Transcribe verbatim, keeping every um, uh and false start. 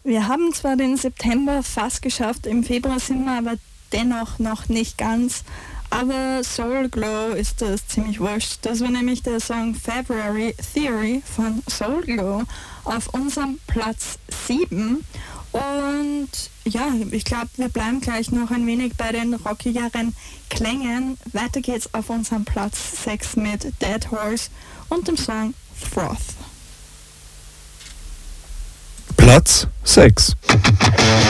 Wir haben zwar den September fast geschafft, im Februar sind wir aber dennoch noch nicht ganz. Aber Soul Glow ist das ziemlich wurscht. Das war nämlich der Song February Theory von Soul Glow auf unserem Platz sieben. Und ja, ich glaube, wir bleiben gleich noch ein wenig bei den rockigeren Klängen. Weiter geht's auf unserem Platz sechs mit Dead Horse und dem Song Froth. Platz sechs.